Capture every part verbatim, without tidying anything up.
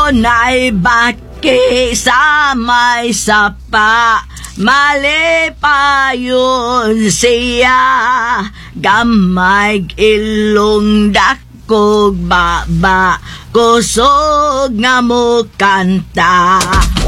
Dunay baki sa may sapa, mali pa yun siya. Gamay ilong dakog baba, kusog nga mo kanta.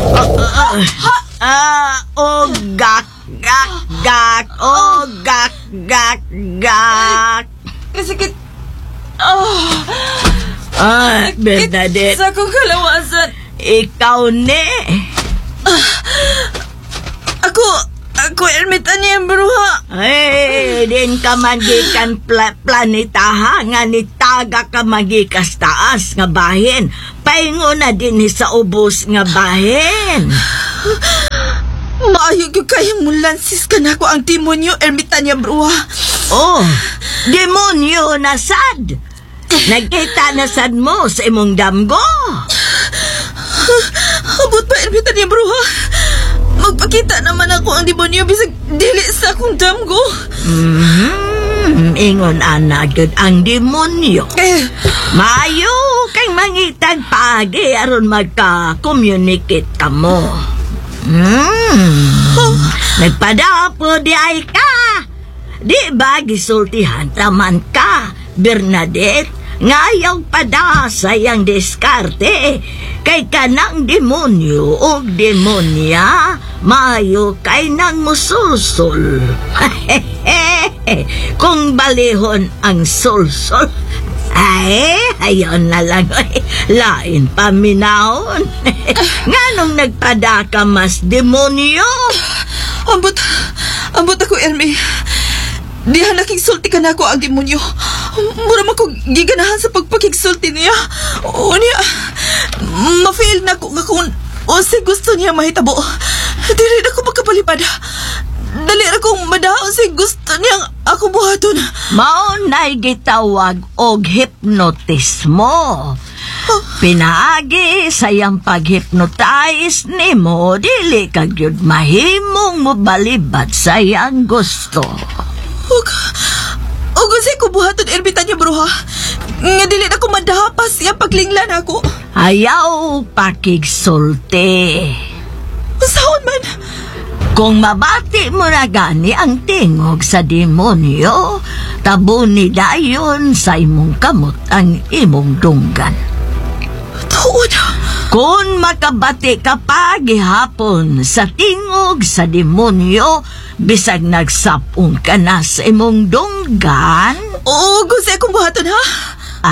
Ah, oh, gak, gak, gak, oh, gak, gak, gak. Kasakit. Oh. Ah, Bernadette. Sa akong kalawasan. Ikaw ne. Ah, ako, ako ermitan niya yung bruha. Eh, din ka magikan pla- planetaha nga ni taga ka magikas taas nga bahin. Paingo na din sa ubos nga bahin. Maayo yung kayang mulansis ka na ako ang demonyo, ermitan niya bruha. Oh, demonyo na sad. Nagkita na sad mo sa imong damgo. Abot pa, ermitan niya bruha. Magpakita naman ako ang demonyo bisag dili sa akong damgo. Mm-hmm. Ingon anagod ang demonyo. Eh. Maayo kay mangitag pagi aron magka-communicate ka mo. Hmm. Oh. Nagpadapo di ay ka. Di ba gisultihan taman ka, Bernadette? Ngayaw pada sayang diskarte. Kay kanang demonyo o demonya, mayo kay nang musulsul. Kung balihon ang sulsul, ay, ayon na lang. Lain paminahon. Nganong nagpadaka mas demonyo? Ambot, ambot ako, Ermi. Diha nakigsulti ka na ako ang demonyo. Mura man ko giganahan sa pagpakigsulti niya. O niya, ma-fail na ko nga kung o si gusto niya mahitabo. Dili na ko magkapalipad. Dali na kong madaon si gusto niyang ako buhaton. Maunay gitawag og hipnotismo. Pinaagi sayang pag-hypnotize nimo, dili kag yun mahimong mobalibad sayang gusto. Og, og kasi ko buhaton erbitan niya bruha. Nga dili na ko madapas siya paglinglan ako. Ayaw pakigsulti. Masaon man. Kung mabati mo na gani ang tingog sa demonyo, tabo ni dayon sa imong kamot ang imong dunggan. Tuod. Kung makabati ka pa gihapon sa tingog sa demonyo, bisag nagsapong ka na sa imong dunggan. Oo, gusto akong buhaton ha.